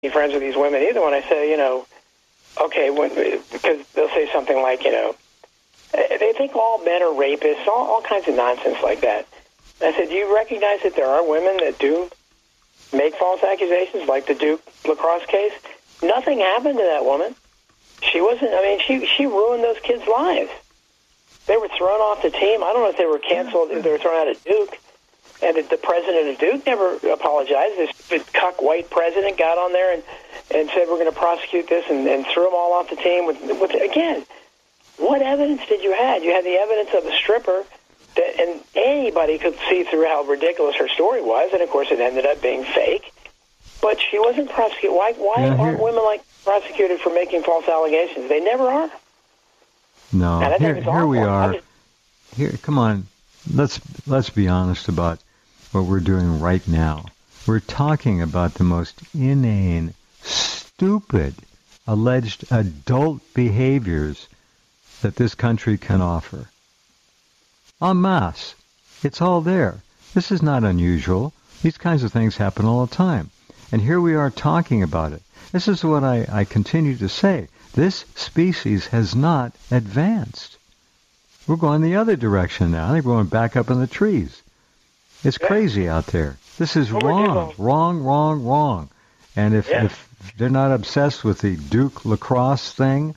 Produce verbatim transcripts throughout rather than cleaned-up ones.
be friends with these women either when I say, you know, okay, when, because they'll say something like, you know, they think all men are rapists, all, all kinds of nonsense like that. And I said, do you recognize that there are women that do make false accusations, like the Duke lacrosse case? Nothing happened to that woman. She wasn't, I mean, she, she ruined those kids' lives. They were thrown off the team. I don't know if they were canceled, if they were thrown out of Duke. And the, the president of Duke never apologized. This cuck white president got on there and, and said, we're going to prosecute this, and, and threw them all off the team. With, with Again, what evidence did you have? You had the evidence of a stripper, that, and anybody could see through how ridiculous her story was, and, of course, it ended up being fake. But she wasn't prosecuted. Why, why yeah, aren't women like prosecuted for making false allegations? They never are. No, here, here we are. Just, here, come on. Let's let's be honest about what we're doing right now. We're talking about the most inane, stupid, alleged adult behaviors that this country can offer. En masse. It's all there. This is not unusual. These kinds of things happen all the time. And here we are talking about it. This is what I, I continue to say. This species has not advanced. We're going the other direction now. I think we're going back up in the trees. It's yeah. crazy out there. This is well, wrong, wrong, wrong, wrong. And if, yeah. if they're not obsessed with the Duke lacrosse thing,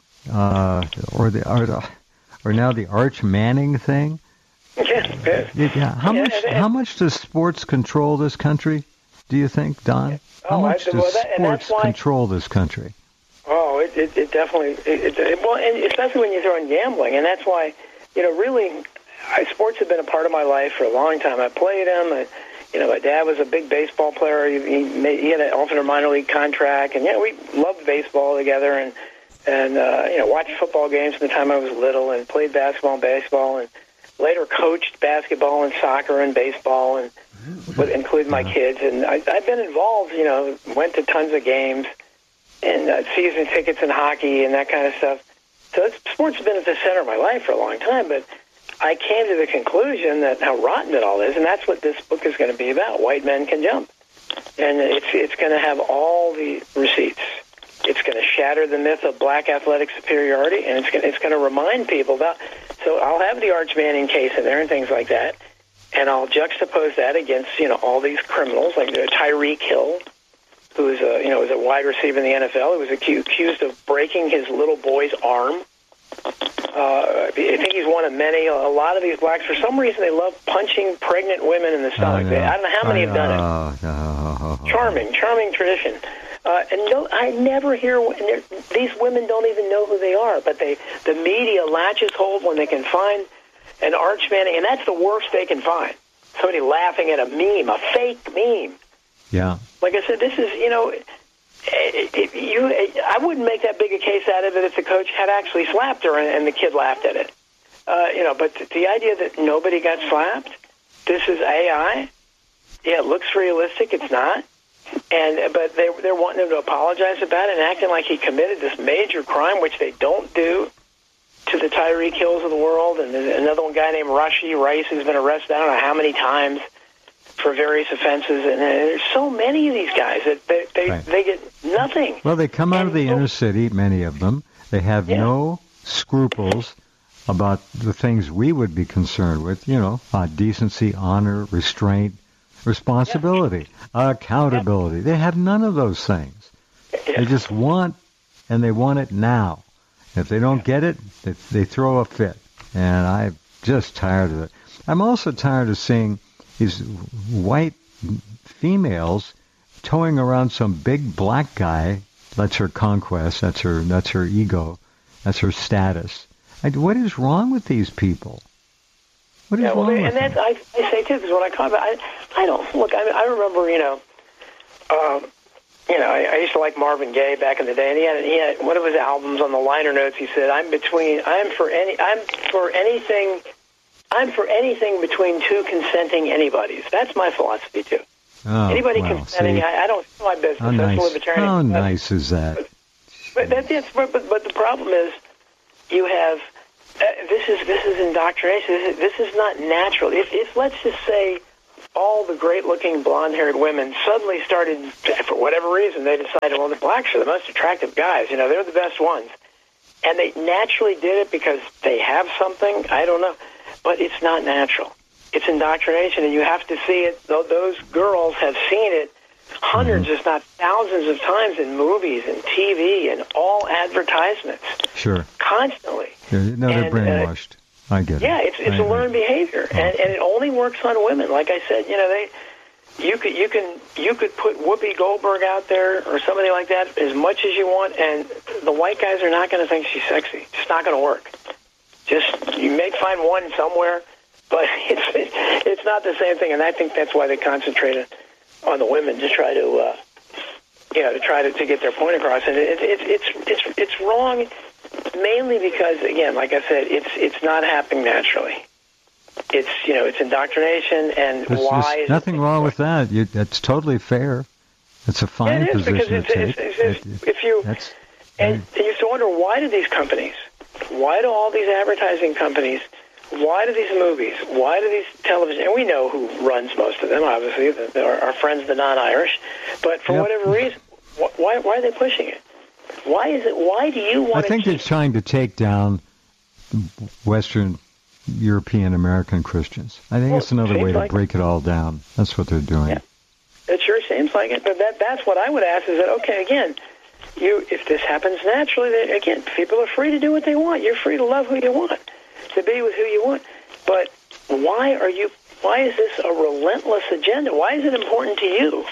uh, or the or, or now the Arch Manning thing, yeah. yeah. How yeah, much and, and, how much does sports control this country? Do you think, Don? How oh, much I, does well, that, sports why, control this country? Oh, it, it, it definitely, it, it, well, and especially when you throw in gambling, and that's why, you know, really, I, sports have been a part of my life for a long time. I played them. I, you know, my dad was a big baseball player. He, he, made, he had an alternate minor league contract, and yeah, we loved baseball together, and and uh, you know, watched football games from the time I was little, and played basketball and baseball, and later coached basketball and soccer and baseball, and with, including my kids. And I, I've been involved. You know, went to tons of games. And uh, season tickets in hockey and that kind of stuff. So it's, sports has been at the center of my life for a long time, but I came to the conclusion that how rotten it all is, and that's what this book is going to be about, White Men Can Jump. And it's it's going to have all the receipts. It's going to shatter the myth of black athletic superiority, and it's going, it's going to remind people about, so I'll have the Arch Manning case in there and things like that, and I'll juxtapose that against, you know, all these criminals, like Tyreek Hill, who is a, you know, was a wide receiver in the N F L. He was accused of breaking his little boy's arm. Uh, I think he's one of many. A lot of these blacks, for some reason, they love punching pregnant women in the stomach. I, I don't know how many I have done it. No. Charming, charming tradition. Uh, and no, I never hear, these women don't even know who they are, but they, the media latches hold when they can find an Arch Manning, and that's the worst they can find. Somebody laughing at a meme, a fake meme. Yeah. Like I said, this is, you know, it, it, you. I wouldn't make that big a case out of it if the coach had actually slapped her and, and the kid laughed at it. Uh, you know, but the idea that nobody got slapped, this is A I. Yeah, it looks realistic. It's not. And but they they're wanting him to apologize about it and acting like he committed this major crime, which they don't do to the Tyreek Hills of the world. And there's another one guy named Rashee Rice who's been arrested I don't know how many times for various offenses, and there's so many of these guys that they they, right. they get nothing. Well, they come out and of the so, inner city, many of them. They have yeah. no scruples about the things we would be concerned with, you know, uh, decency, honor, restraint, responsibility, yeah. accountability. Yeah. They have none of those things. Yeah. They just want, and they want it now. If they don't get it, they, they throw a fit. And I'm just tired of it. I'm also tired of seeing these white females towing around some big black guy. That's her conquest. That's her. That's her ego. That's her status. I, what is wrong with these people? What is yeah, well, wrong and with that's, them? I, I say too, because when I comment, I, I don't look. I, I remember, you know, uh, you know, I, I used to like Marvin Gaye back in the day, and he had, he had one of his albums on the liner notes. He said, "I'm between. I'm for any. I'm for anything." I'm for anything between two consenting anybody's. That's my philosophy, too. Oh, Anybody well, consenting, see, I, I don't do my business. How That's nice, libertarian. how nice is that? But, but, that's, it. but, but, but the problem is you have, uh, this is this is indoctrination. This is, this is not natural. If, if, let's just say, all the great-looking blonde-haired women suddenly started, for whatever reason, they decided, well, the blacks are the most attractive guys. You know, they're the best ones. And they naturally did it because they have something. I don't know. But it's not natural. It's indoctrination, and you have to see it. Those girls have seen it hundreds, mm-hmm. if not thousands of times in movies and T V and all advertisements. Sure. Constantly. Yeah, no, they're and, brainwashed. Uh, I get yeah, it. Yeah, it's it's I, a learned behavior, oh. and, and it only works on women. Like I said, you know, they you could you can you could put Whoopi Goldberg out there or somebody like that as much as you want, and the white guys are not going to think she's sexy. It's not going to work. Just you may find one somewhere, but it's it's not the same thing. And I think that's why they concentrated on the women to try to uh, you know to try to, to get their point across. And it, it, it's it's it's wrong, mainly because, again, like I said, it's it's not happening naturally. It's you know it's indoctrination, and there's, why there's nothing wrong with that. You, that's totally fair. It's a fine yeah, it is, position because to it's, take. It's, it's, it's, if you that's, and, and you have to wonder, why do these companies, why do all these advertising companies, why do these movies, why do these television, and we know who runs most of them, obviously, the, the, our, our friends, the non-Irish, but for yep. whatever reason, why why are they pushing it? Why is it? Why do you want? I think to they're trying to take down Western European American Christians. I think well, it's another way to like break it all down. That's what they're doing. Yeah. It sure seems like it. But that that's what I would ask is that, okay, again, you if this happens naturally, then again, people are free to do what they want. You're free to love who you want, to be with who you want. But why are you? Why is this a relentless agenda? Why is it important to you,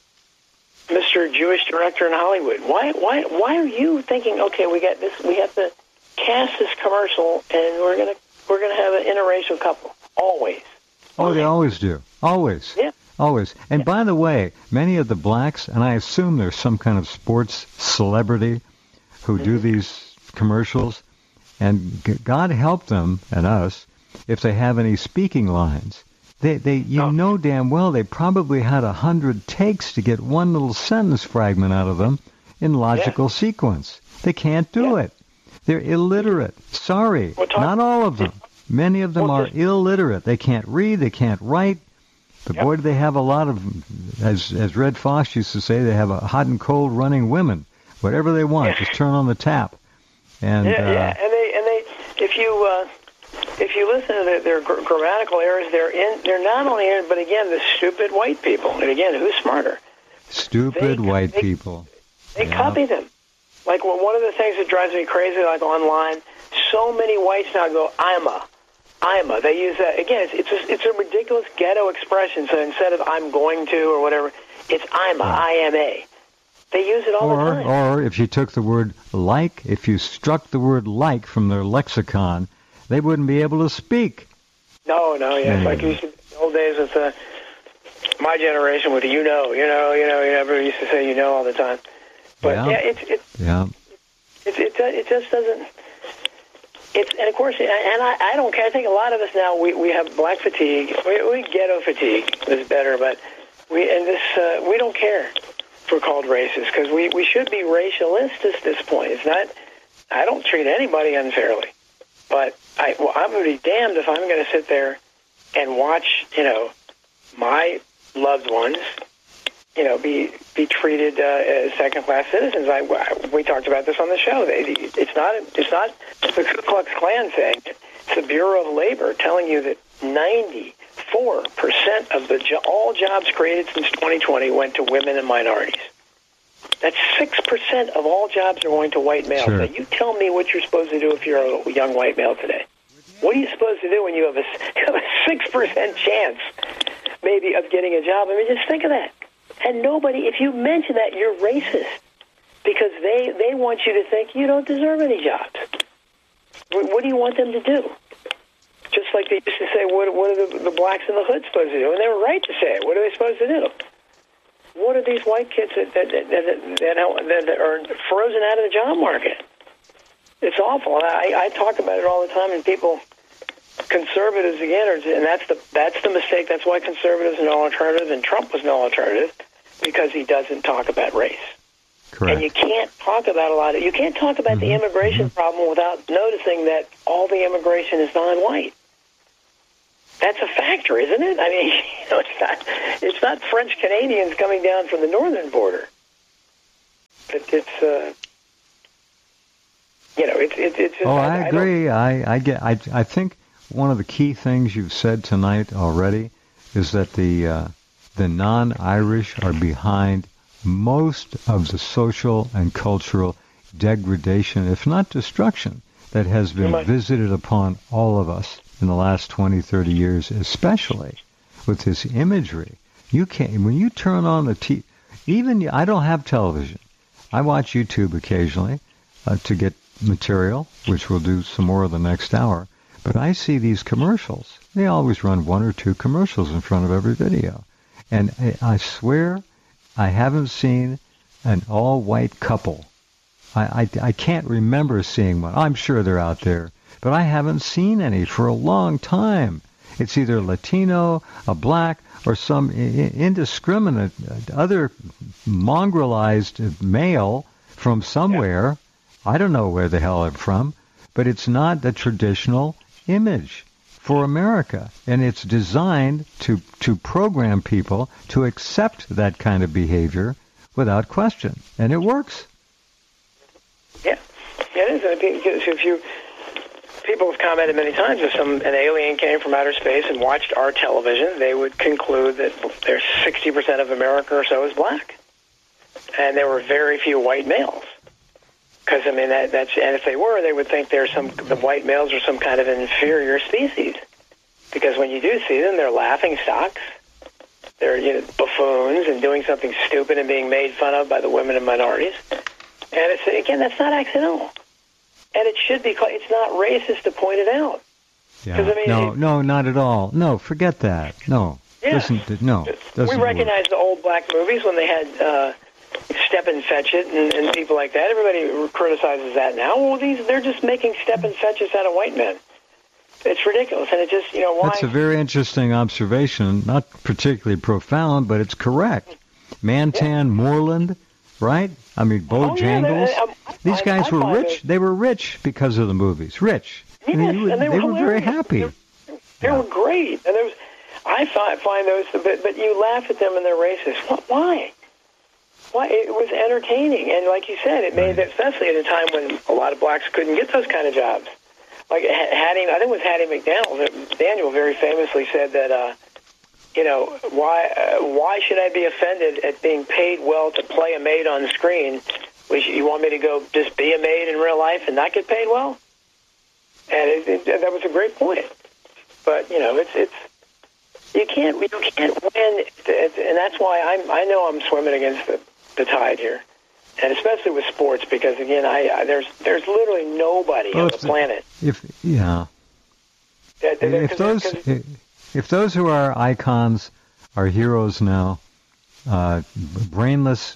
Mister Jewish director in Hollywood? Why why why are you thinking, okay, we got this, we have to cast this commercial, and we're gonna we're gonna have an interracial couple always? Oh, they always do. Always. Yeah. Always. And yeah. by the way, many of the blacks, and I assume there's some kind of sports celebrity who mm-hmm. do these commercials, and God help them and us if they have any speaking lines. They, they, you oh. know damn well they probably had a hundred takes to get one little sentence fragment out of them in logical yeah. sequence. They can't do yeah. it. They're illiterate. Sorry, well, talk, not all of them. Many of them well, are just, illiterate. They can't read. They can't write. But yep. boy, do they have a lot of, as as Red Fox used to say, they have a hot and cold running women. Whatever they want, yeah. just turn on the tap. And yeah, uh, yeah, and they and they, if you uh, if you listen to their, their gr- grammatical errors, they're in. They're not only in, but again, the stupid white people. And again, who's smarter? Stupid they, white they, people. They yeah. copy them. Like well, one of the things that drives me crazy, like online, so many whites now go, "I'm a." I'm a. They use that again. It's it's a, it's a ridiculous ghetto expression. So instead of "I'm going to" or whatever, it's "I'm a." Yeah. I am a. They use it all or, the time. Or if you took the word "like," if you struck the word "like" from their lexicon, they wouldn't be able to speak. No, no, yeah. It's like you used to, the old days with uh, my generation with you know, you know, you know, you never used to say you know all the time. But yeah, yeah it's it, yeah. It, it it just doesn't. It's, and of course, and I, I don't care. I think a lot of us now, we, we have black fatigue. We, we ghetto fatigue is better, but we and this uh, we don't care if we're called racist because we, we should be racialist at this point. It's not. I don't treat anybody unfairly, but I well, I'm going to be damned if I'm going to sit there and watch you know my loved ones you know be be treated uh, as second class citizens. I, we talked about this on the show. They, it's not it's not the Ku Klux Klan thing. It's the Bureau of Labor telling you that ninety-four percent of the jo- all jobs created since twenty twenty went to women and minorities. That's six percent of all jobs are going to white males. Sure. Now, you tell me what you're supposed to do if you're a young white male today. What are you supposed to do when you have a, have a six percent chance, maybe, of getting a job? I mean, just think of that. And nobody, if you mention that, you're racist because they, they want you to think you don't deserve any jobs. What, what do you want them to do? Just like they used to say, what, what are the, the blacks in the hood supposed to do? And they were right to say it. What are they supposed to do? What are these white kids that that, that, that, that, that are frozen out of the job market? It's awful. And I, I talk about it all the time, and people, conservatives again, are, and that's the that's the mistake. That's why conservatives are no alternative, and Trump was no alternative, because he doesn't talk about race. Correct. And you can't talk about a lot of you can't talk about mm-hmm. the immigration mm-hmm. problem without noticing that all the immigration is non-white. that's a factor, isn't it? I mean, you know, it's not it's not French Canadians coming down from the northern border. But it's uh, you know, it's it's it's. Just, oh, I, I agree. I, I, I get. I I think one of the key things you've said tonight already is that the uh, the non-Irish are behind most of the social and cultural degradation, if not destruction, that has been visited upon all of us in the last twenty, thirty years, especially with this imagery. You can't, when you turn on the T V, even, I don't have television. I watch YouTube occasionally uh, to get material, which we'll do some more of the next hour. But I see these commercials. They always run one or two commercials in front of every video. And I, I swear I haven't seen an all-white couple. I, I, I can't remember seeing one. I'm sure they're out there, but I haven't seen any for a long time. It's either Latino, a black, or some indiscriminate other mongrelized male from somewhere. Yeah. I don't know where the hell I'm from, but it's not the traditional image for America. And it's designed to, to program people to accept that kind of behavior without question. And it works. Yeah, yeah it is. Because if you, people have commented many times, if some an alien came from outer space and watched our television, they would conclude that there's sixty percent of America or so is black, and there were very few white males. Because I mean, that, that's and if they were, they would think there's some the white males are some kind of inferior species. Because when you do see them, they're laughing stocks. They're, you know, buffoons and doing something stupid and being made fun of by the women and minorities. And it's, again, that's not accidental. And it should be, it's not racist to point it out. Yeah. I mean, no, it, no, not at all. No, forget that. No. Yeah. Listen, no. We recognize work. The old black movies when they had uh, Step and Fetch It and, and people like that. Everybody criticizes that now. Well, these they're just making Step and Fetch It out of white men. It's ridiculous, and it just, you know, why... That's a very interesting observation, not particularly profound, but it's correct. Mantan, yeah. Moreland, right? I mean, Bojangles. Oh, yeah, These guys I, I were rich. They were rich because of the movies. Rich. Yes, I mean, and they, they were, were very happy. They, they yeah. were great. And there was, I find, find those, but, but you laugh at them and they're racist. Why? Why? It was entertaining, and like you said, it made, right. especially at a time when a lot of blacks couldn't get those kind of jobs. Like Hattie, I think it was Hattie McDaniel. Daniel very famously said that, uh, you know, why uh, why should I be offended at being paid well to play a maid on the screen? Which you want me to go just be a maid in real life and not get paid well? And it, it, that was a great point. But you know, it's it's you can't you can't win, and that's why I'm I know I'm swimming against the, the tide here. And especially with sports, because again, I, I there's there's literally nobody well, on the planet. If yeah, that, that, if those if those who are icons are heroes now, uh, brainless,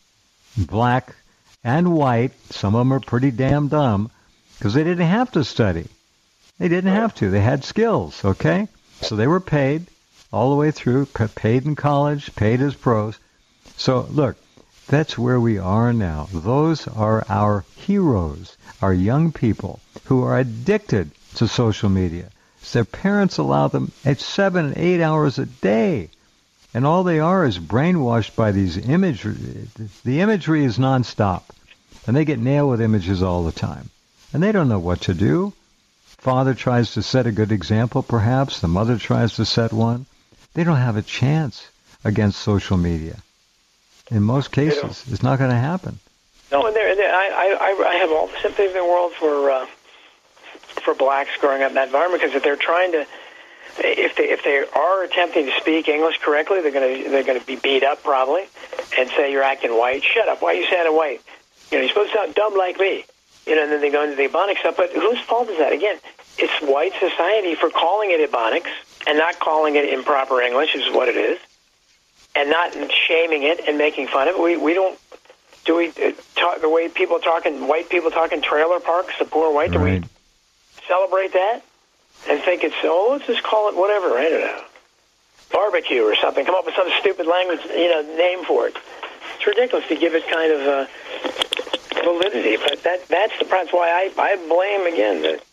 black and white, some of them are pretty damn dumb because they didn't have to study. They didn't have to. They had skills. Okay, so they were paid all the way through, paid in college, paid as pros. So look. That's where we are now. Those are our heroes, our young people who are addicted to social media. Their parents allow them at seven and eight hours a day. And all they are is brainwashed by these imagery. The imagery is nonstop. And they get nailed with images all the time. And they don't know what to do. Father tries to set a good example, perhaps. The mother tries to set one. They don't have a chance against social media. In most cases, it's not going to happen. No, and they're, they're, I, I, I have all the sympathy in the world for uh, for blacks growing up in that environment because if they're trying to, if they if they are attempting to speak English correctly, they're going to they're going to be beat up probably, and say you're acting white. Shut up! Why are you sounding white? You know, you're supposed to sound dumb like me. You know, and then they go into the Ebonics stuff. But whose fault is that? Again, it's white society for calling it Ebonics and not calling it improper English, is what it is. And not shaming it and making fun of it. We we don't do we uh, talk the way people talking white people talking trailer parks, the poor white. Do right. we celebrate that and think it's oh let's just call it whatever I don't know barbecue or something? Come up with some stupid language you know name for it. It's ridiculous to give it kind of uh, validity, but that that's the problem. That's why I I blame again the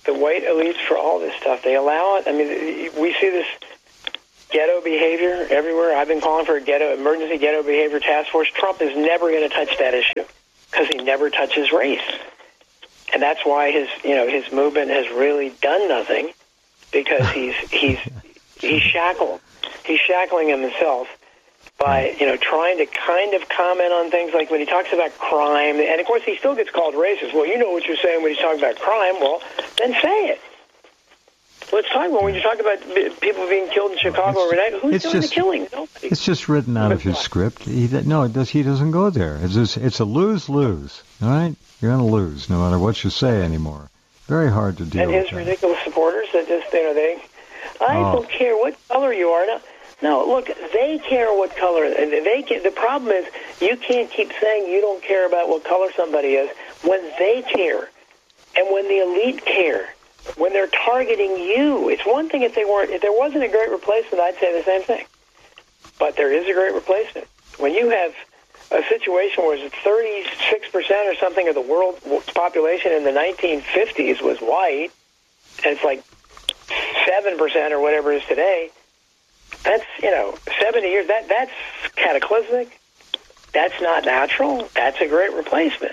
the white elites for all this stuff. They allow it. I mean, we see this ghetto behavior everywhere. I've been calling for a ghetto emergency ghetto behavior task force. Trump is never going to touch that issue because he never touches race, and that's why his you know his movement has really done nothing because he's he's he's shackled. He's shackling himself by you know trying to kind of comment on things like when he talks about crime, and of course he still gets called racist. Well, you know what you're saying when he's talking about crime. Well, then say it. Let's talk about when you talk about people being killed in Chicago every night. Who's doing just, the killing? Nobody. It's just written out of his script. He, no, it does, he doesn't go there. It's just, it's a lose-lose. All right, you're going to lose no matter what you say anymore. Very hard to deal and with. And his that. ridiculous supporters that just you know they, I oh. don't care what color you are. No, no, look, they care what color. And they can, the problem is you can't keep saying you don't care about what color somebody is when they care, and when the elite care. When they're targeting you. It's one thing if they weren't, if there wasn't a great replacement, I'd say the same thing. But there is a great replacement. When you have a situation where thirty-six percent or something of the world's population in the nineteen fifties was white, and it's like seven percent or whatever it is today, that's, you know, seventy years, that that's cataclysmic. That's not natural. That's a great replacement.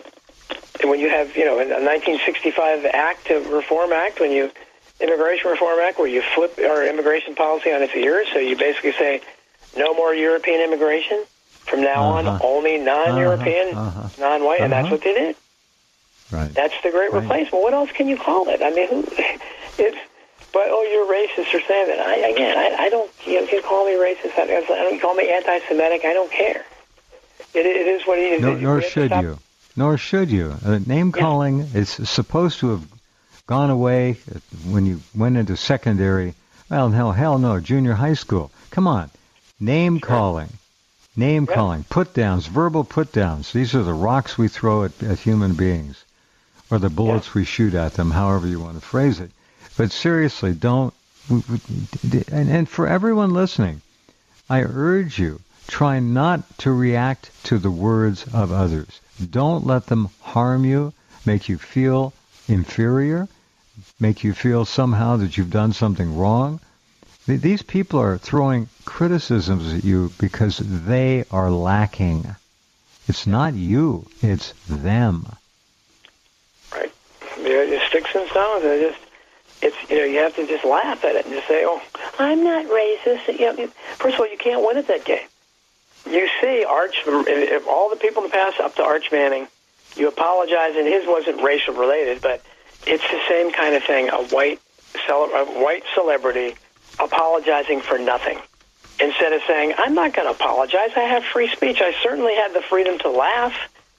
And when you have, you know, a nineteen sixty-five Act, a Reform Act, when you, Immigration Reform Act, where you flip our immigration policy on its ears, so you basically say, no more European immigration. From now uh-huh. on, only non-European, uh-huh. uh-huh. non-white, uh-huh. and that's what they did. Right. That's the great right. replacement. What else can you call it? I mean, who, it's, but, oh, you're racist for saying that. I, again, I, I don't, you know, if you call me racist, I don't, you call me anti-Semitic, I don't care. It, it is what it is. No, nor should you. Nor should you. Uh, name calling yeah. is supposed to have gone away when you went into secondary. Well, hell, hell no, junior high school. Come on. Name sure. calling. Name yeah. calling. Put downs, verbal put downs. These are the rocks we throw at, at human beings, or the bullets yeah. we shoot at them, however you want to phrase it. But seriously, don't. And, and for everyone listening, I urge you, try not to react to the words of others. Don't let them harm you, make you feel inferior, make you feel somehow that you've done something wrong. These people are throwing criticisms at you because they are lacking. It's not you, it's them. Right. Yeah, sticks and stones. I just, it's, you know, you have to just laugh at it and just say, oh, I'm not racist. You know, first of all, you can't win at that game. You see Arch, if all the people in the past up to Arch Manning, you apologize, and his wasn't racial related, but it's the same kind of thing, a white cele- a white celebrity apologizing for nothing. Instead of saying, I'm not going to apologize, I have free speech. I certainly had the freedom to laugh.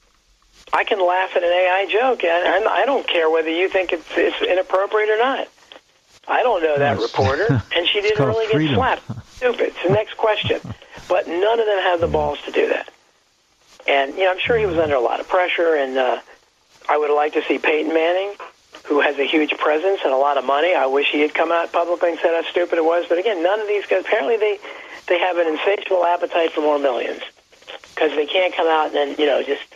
I can laugh at an A I joke, and I don't care whether you think it's, it's inappropriate or not. I don't know that reporter, and she didn't really freedom. get slapped. Stupid. It's the next question. But none of them have the balls to do that. And, you know, I'm sure he was under a lot of pressure, and uh, I would like to see Peyton Manning, who has a huge presence and a lot of money. I wish he had come out publicly and said how stupid it was. But, again, none of these guys, apparently they, they have an insatiable appetite for more millions because they can't come out and then, you know, just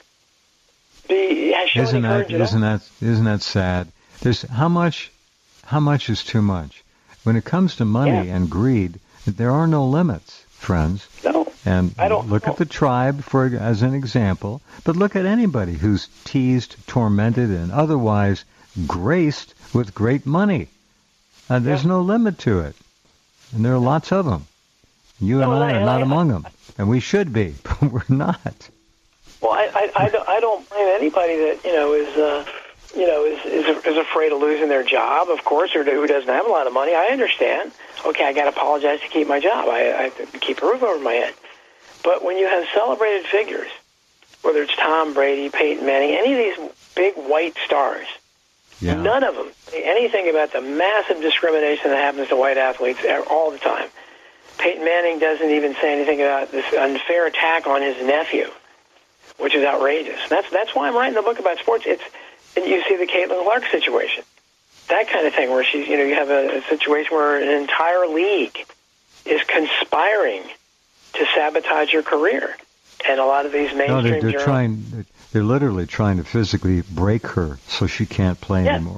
be, show isn't any that, courage isn't that, isn't that sad? There's how much, how much is too much? When it comes to money yeah. and greed, there are no limits, friends. No. And I don't, look no. at the tribe for as an example, but look at anybody who's teased, tormented, and otherwise graced with great money. Uh, there's yeah. no limit to it, and there are lots of them. You no, and I I, are not I, among I, them, and we should be, but we're not. Well, I, I, I, don't, I don't blame anybody that you know is uh, you know is, is is afraid of losing their job, of course, or who doesn't have a lot of money. I understand. Okay, I got to apologize to keep my job. I, I have to keep a roof over my head. But when you have celebrated figures, whether it's Tom Brady, Peyton Manning, any of these big white stars, yeah. none of them say anything about the massive discrimination that happens to white athletes all the time. Peyton Manning doesn't even say anything about this unfair attack on his nephew, which is outrageous. That's that's why I'm writing the book about sports. It's and you see the Caitlin Clark situation, that kind of thing, where she's you know you have a, a situation where an entire league is conspiring to sabotage your career, and a lot of these mainstream no, they're, they're journals, trying. They're literally trying to physically break her so she can't play yeah. anymore.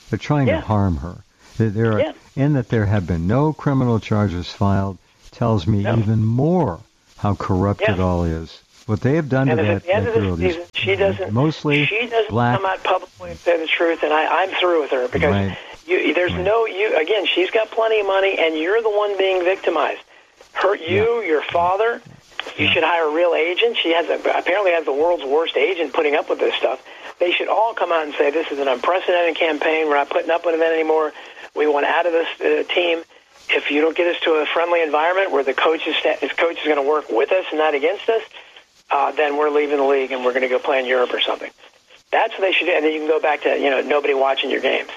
They're trying yeah. to harm her. There, yeah. In that there have been no criminal charges filed tells me no. even more how corrupt yeah. it all is. What they have done and to that, at the end that of girl, the season, she doesn't, mostly she doesn't black. come out publicly and say the truth, and I, I'm through with her because right. you, there's right. no, you again, she's got plenty of money, and you're the one being victimized. Her, you, yeah. your father, you yeah. should hire a real agent. She has a, apparently has the world's worst agent putting up with this stuff. They should all come out and say this is an unprecedented campaign. We're not putting up with it anymore. We want out of this uh, team. If you don't get us to a friendly environment where the coach is, his coach is going to work with us and not against us, uh, then we're leaving the league and we're going to go play in Europe or something. That's what they should do. And then you can go back to, you know, nobody watching your games.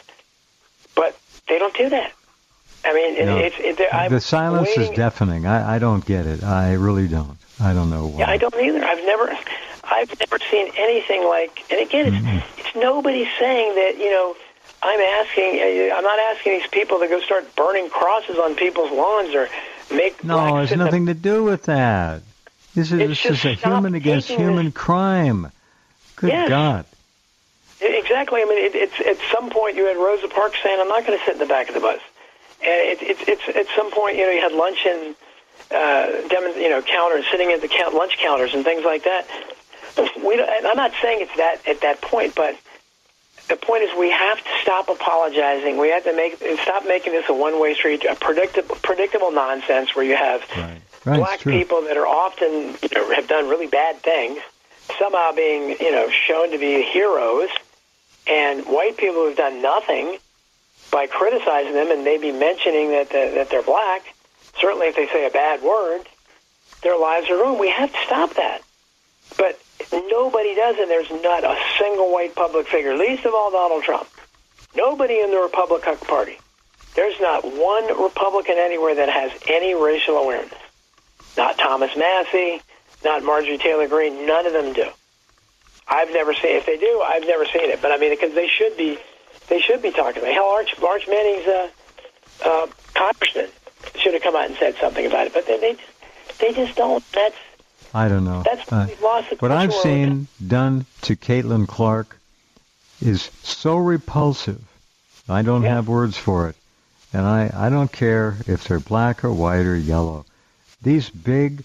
But they don't do that. I mean, no. it's, it, I'm the silence waiting. is deafening. I, I don't get it. I really don't. I don't know why. Yeah, I don't either. I've never, I've never seen anything like. And again, it's mm-hmm. it's nobody saying that. You know, I'm asking. I'm not asking these people to go start burning crosses on people's lawns or make. No, it's nothing them. to do with that. This is this is a human against human this. crime. Good yes. God. Exactly. I mean, it, it's at some point you had Rosa Parks saying, "I'm not going to sit in the back of the bus." And it, it, it's at some point, you know, you had lunch and uh, dem- you know, counters, sitting at the count- lunch counters and things like that. We don't, and I'm not saying it's that at that point, but the point is we have to stop apologizing. We have to make stop making this a one-way street, a predictable, predictable nonsense where you have right. Right, black people that are often, you know, have done really bad things, somehow being, you know, shown to be heroes, and white people who've done nothing by criticizing them and maybe mentioning that the, that they're black. Certainly, if they say a bad word, their lives are ruined. We have to stop that. But nobody does, and there's not a single white public figure, least of all Donald Trump. Nobody in the Republican Party. There's not one Republican anywhere that has any racial awareness. Not Thomas Massey, not Marjorie Taylor Greene. None of them do. I've never seen. If they do, I've never seen it. But I mean, because they should be, they should be talking about it. Hell, Arch, Arch Manning's uh, uh, congressman should have come out and said something about it. But they, they, they just don't. That's. I don't know. That's uh, lost the what I've seen done to Caitlin Clark is so repulsive. I don't yeah. have words for it. And I, I don't care if they're black or white or yellow. These big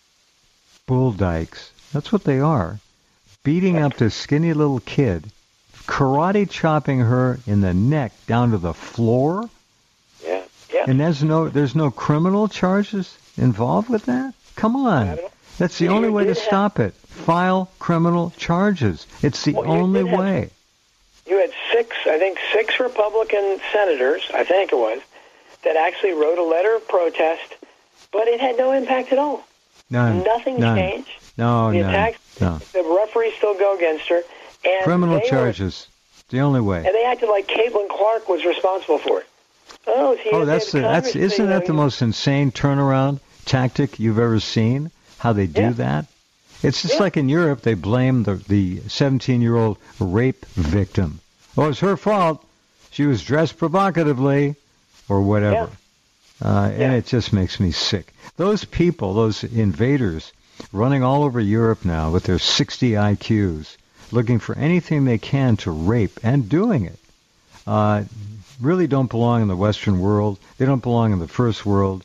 bull dykes, that's what they are, beating up this skinny little kid, karate chopping her in the neck down to the floor. Yeah, yeah. And there's no there's no criminal charges involved with that? Come on. That's the you only way to have, stop it. File criminal charges. It's the well, only have, way. You had six, I think, six Republican senators, I think it was, that actually wrote a letter of protest, but it had no impact at all. None. Nothing None. changed. No, the none. attacks, No. The referees still go against her. And criminal they charges. Were, the only way. And they acted like Caitlin Clark was responsible for it. Oh, oh that's the, that's isn't that the most insane turnaround tactic you've ever seen? How they do yeah. that? It's just yeah. like in Europe, they blame the the seventeen-year-old rape victim. Oh, it's her fault. She was dressed provocatively, or whatever. Yeah. Uh, yeah. And it just makes me sick. Those people, those invaders, running all over Europe now with their sixty I Qs, looking for anything they can to rape and doing it, uh, really don't belong in the Western world. They don't belong in the first world.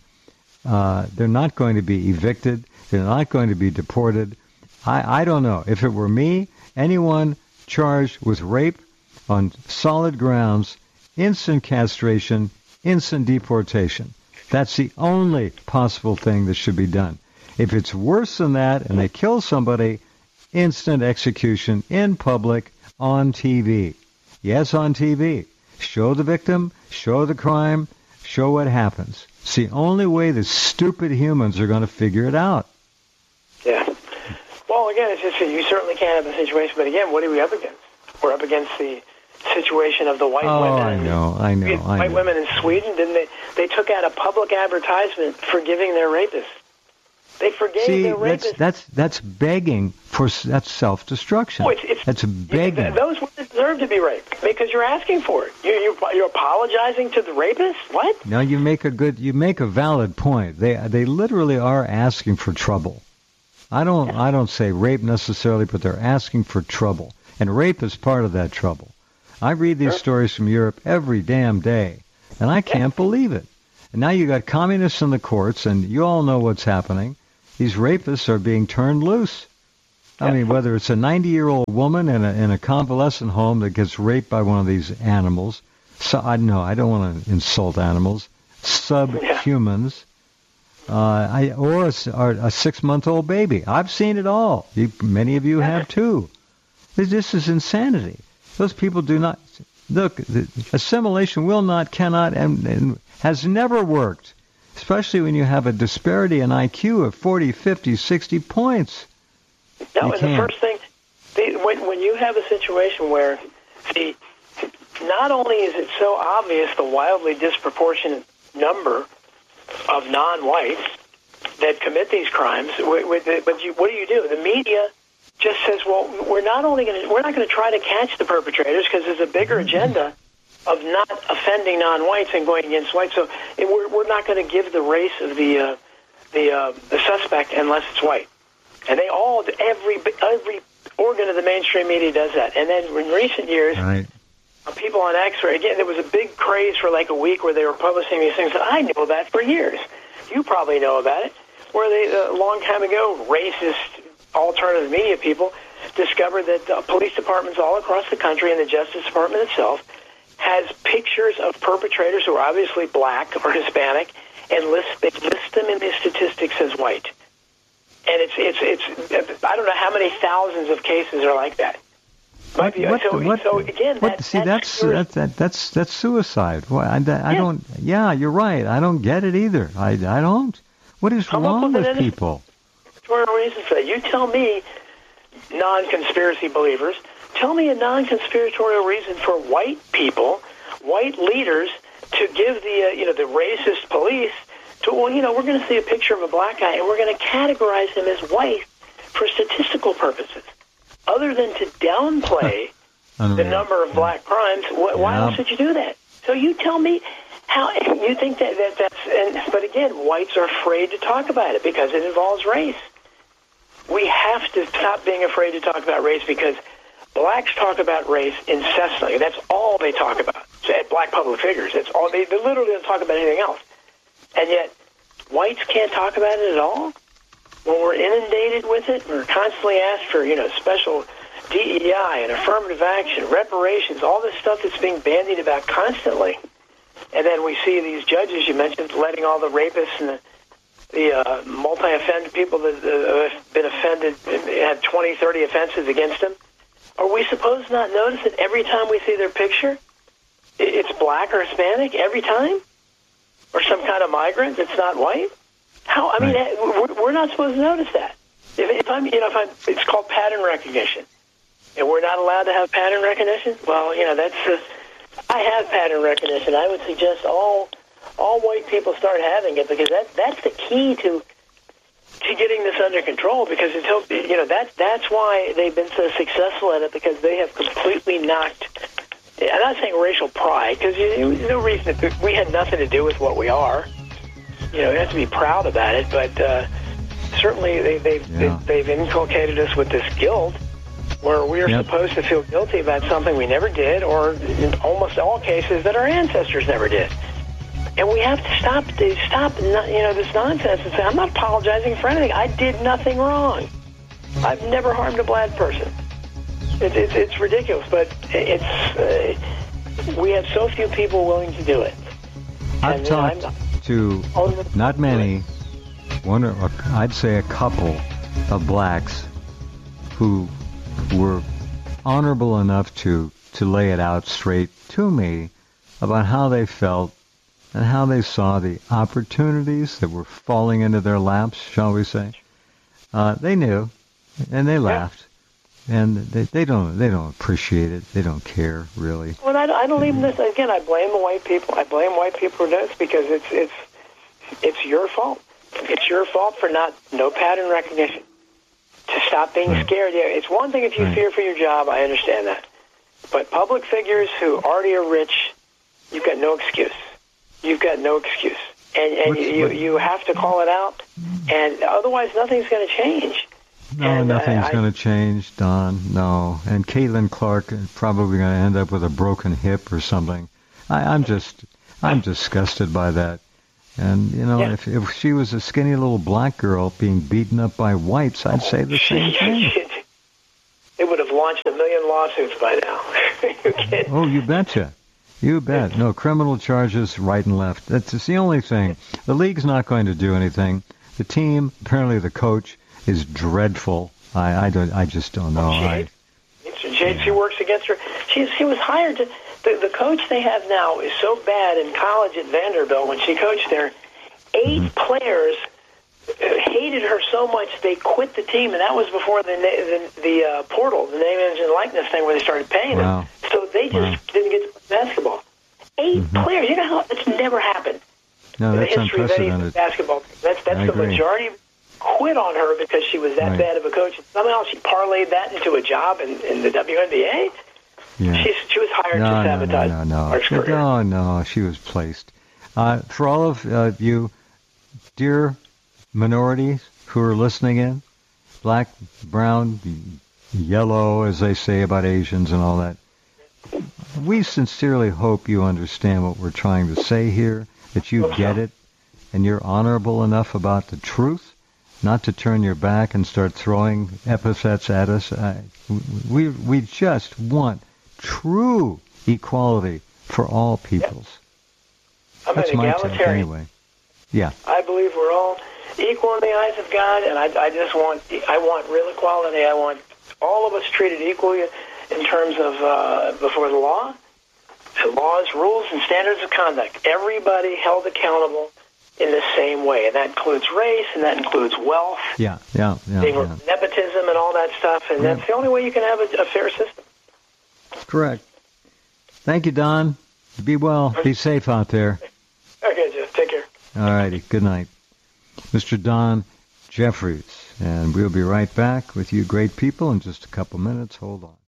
Uh, they're not going to be evicted. They're not going to be deported. I, I don't know. If it were me, anyone charged with rape on solid grounds, instant castration, instant deportation. That's the only possible thing that should be done. If it's worse than that and they kill somebody, instant execution in public on T V. Yes, on T V. Show the victim, show the crime, show what happens. It's the only way the stupid humans are going to figure it out. Yeah. Well, again, it's just you certainly can't have the situation, but again, what are we up against? We're up against the situation of the white oh, women. Oh, I know, I know, I White know. women in Sweden, didn't they? They took out a public advertisement forgiving their rapists. They forgave See, their rapists. See, that's, that's, that's begging for that's self-destruction. Oh, it's, it's, that's begging. You, those women deserve to be raped because you're asking for it. You, you, you're apologizing to the rapist? What? Now, you make a good, you make a valid point. They, they literally are asking for trouble. I don't, I don't say rape necessarily, but they're asking for trouble. And rape is part of that trouble. I read these sure. stories from Europe every damn day, and I can't believe it. And now you got communists in the courts, and you all know what's happening. These rapists are being turned loose. I yeah. mean, whether it's a ninety-year-old woman in a, in a convalescent home that gets raped by one of these animals. So I know I don't want to insult animals. Subhumans. Uh, I, or a, or a six-month-old baby. I've seen it all. You, many of you have too. This, this is insanity. Those people do not... Look, the, assimilation will not, cannot, and, and has never worked, especially when you have a disparity in I Q of forty, fifty, sixty points. No, you and can't. The first thing, the, when, when you have a situation where the... Not only is it so obvious the wildly disproportionate number of non-whites that commit these crimes, but you, what do you do? The media just says, "Well, we're not only going to we're not going to try to catch the perpetrators because there's a bigger agenda of not offending non-whites and going against whites. So it, we're we're not going to give the race of the uh, the uh, the suspect unless it's white." And they all every every organ of the mainstream media does that. And then in recent years. Right. People on X-ray, again, there was a big craze for like a week where they were publishing these things. I knew that for years. You probably know about it. Where they, a long time ago, racist alternative media people discovered that uh, police departments all across the country and the Justice Department itself has pictures of perpetrators who are obviously black or Hispanic and list, they list them in the statistics as white. And it's, it's, it's, I don't know how many thousands of cases are like that. What, what, so, what, so again, what, that, see, that's that's that, that's that's suicide. Well, I, I yeah. don't. Yeah, you're right. I don't get it either. I, I don't. What is Come wrong with, with people? For a reason for that. You tell me, non-conspiracy believers, tell me a non-conspiratorial reason for white people, white leaders, to give the uh, you know the racist police to well, you know, we're going to see a picture of a black guy and we're going to categorize him as white for statistical purposes. Other than to downplay the number of black crimes, wh- why yeah. else would you do that? So you tell me how you think that, that that's... And, but again, whites are afraid to talk about it because it involves race. We have to stop being afraid to talk about race because blacks talk about race incessantly. That's all they talk about. So at black public figures, it's all they, they literally don't talk about anything else. And yet, whites can't talk about it at all? When we're inundated with it, we're constantly asked for, you know, special D E I and affirmative action, reparations, all this stuff that's being bandied about constantly. And then we see these judges, you mentioned, letting all the rapists and the, the uh, multi-offended people that uh, have been offended, had twenty, thirty offenses against them. Are we supposed to not notice that every time we see their picture, it's black or Hispanic every time? Or some kind of migrant that's not white? How? I mean, right. we're not supposed to notice that. If, if I'm, you know, if I'm, it's called pattern recognition, and we're not allowed to have pattern recognition. Well, you know, that's. Uh, I have pattern recognition. I would suggest all all white people start having it because that that's the key to to getting this under control. Because until you know that that's why they've been so successful at it because they have completely knocked. I'm not saying racial pride because you know, there's no reason to, we had nothing to do with what we are. You know, you have to be proud about it, but uh, certainly they, they've, yeah. they, they've inculcated us with this guilt where we are yep. supposed to feel guilty about something we never did or in almost all cases that our ancestors never did. And we have to stop stop you know, this nonsense and say, I'm not apologizing for anything. I did nothing wrong. I've never harmed a black person. It, it, it's ridiculous, but it's uh, we have so few people willing to do it. I've and, talked... You know, to not many, one or I'd say a couple of blacks who were honorable enough to, to lay it out straight to me about how they felt and how they saw the opportunities that were falling into their laps, shall we say. Uh, they knew, and they laughed. And they, they don't they don't appreciate it. They don't care, really. Well, I, I don't even this again. I blame the white people. I blame white people for this because it's it's it's your fault. It's your fault for not no pattern recognition. To stop being right. scared. Yeah, it's one thing if you right. fear for your job. I understand that. But public figures who already are rich, you've got no excuse. You've got no excuse, and and you, you you have to call it out. And otherwise, nothing's going to change. No, and nothing's going to change, Don. No. And Caitlin Clark is probably going to end up with a broken hip or something. I, I'm just, I'm disgusted by that. And, you know, yeah. if, if she was a skinny little black girl being beaten up by whites, I'd say the same thing. It would have launched a million lawsuits by now. You oh, you betcha. You bet. No, criminal charges right and left. That's the only thing. The league's not going to do anything. The team, apparently the coach, is dreadful. I, I don't. I just don't know. Jade, I, Jade she works against her. She she was hired to. The, the coach they have now is so bad in college at Vanderbilt. When she coached there, eight mm-hmm. players hated her so much they quit the team, and that was before the the, the uh, portal, the name, image, and likeness thing, where they started paying wow. them. So they just wow. didn't get to play basketball. Eight mm-hmm. players. You know how it's never happened. No, that's in the history unprecedented. Of any basketball. That's that's I the agree. majority. Quit on her because she was that right. bad of a coach. And somehow she parlayed that into a job in, in the W N B A. Yeah. She's, she was hired no, to sabotage no, no, Mark's no. career. No, no, she was placed. Uh, for all of uh, you, dear minorities who are listening in, black, brown, yellow, as they say about Asians and all that, we sincerely hope you understand what we're trying to say here, that you get it, and you're honorable enough about the truth, not to turn your back and start throwing epithets at us. I, we we just want true equality for all peoples. I'm That's an my egalitarian. take anyway. Yeah. I believe we're all equal in the eyes of God, and I, I just want I want real equality. I want all of us treated equally in terms of uh, before the law, laws, rules, and standards of conduct. Everybody held accountable in the same way, and that includes race, and that includes wealth, yeah, yeah, yeah, yeah. nepotism, and all that stuff. And yeah. that's the only way you can have a, a fair system. Correct. Thank you, Don. Be well. Be safe out there. Okay, Jeff. Take care. All righty. Good night. Mister Don Jeffries. And we'll be right back with you great people in just a couple minutes. Hold on.